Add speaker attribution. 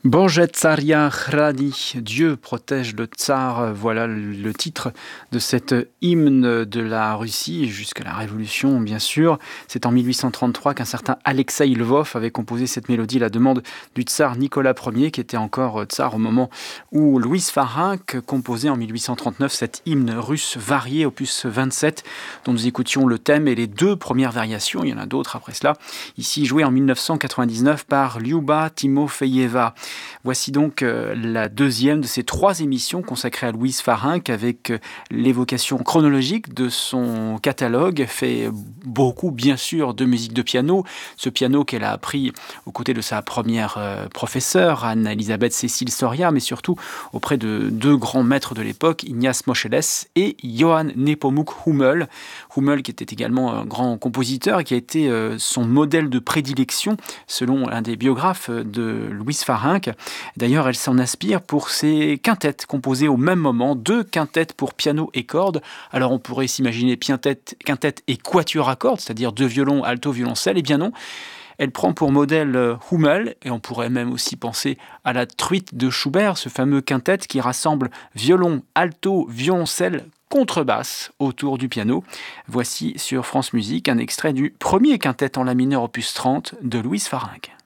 Speaker 1: Bože Tsaria Chrani, Dieu protège le tsar, voilà le titre de cet hymne de la Russie jusqu'à la Révolution bien sûr. C'est en 1833 qu'un certain Alexeï Lvov avait composé cette mélodie à la demande du tsar Nicolas Ier qui était encore tsar au moment où Louis Farinck composait en 1839 cet hymne russe varié opus 27 dont nous écoutions le thème et les deux premières variations, il y en a d'autres après cela, ici joué en 1999 par Lyuba Timofeyeva. Voici donc la deuxième de ces trois émissions consacrées à Louis Farinck avec l'évocation chronologique de son catalogue, fait beaucoup bien sûr de musique de piano, ce piano qu'elle a appris aux côtés de sa première professeure, Anne-Elisabeth Cécile Soria, mais surtout auprès de deux grands maîtres de l'époque, Ignaz Moscheles et Johann Nepomuk Hummel. Hummel qui était également un grand compositeur et qui a été son modèle de prédilection selon un des biographes de Louis Farinck. D'ailleurs, elle s'en inspire pour ses quintettes composées au même moment, deux quintettes pour piano et cordes. Alors on pourrait s'imaginer quintette et quatuor à cordes, c'est-à-dire deux violons, alto, violoncelle. Eh bien non, elle prend pour modèle Hummel, et on pourrait même aussi penser à la truite de Schubert, ce fameux quintet qui rassemble violon, alto, violoncelle, contrebasse autour du piano. Voici sur France Musique un extrait du premier quintet en la mineur opus 30 de Louis Farinck.